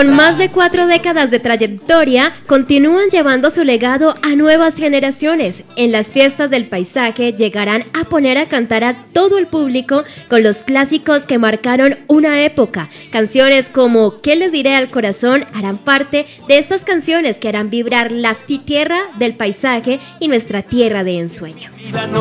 Con más de 4 décadas de trayectoria, continúan llevando su legado a nuevas generaciones. En las fiestas del paisaje llegarán a poner a cantar a todo el público con los clásicos que marcaron una época. Canciones como ¿Qué le diré al corazón? Harán parte de estas canciones que harán vibrar la tierra del paisaje y nuestra tierra de ensueño.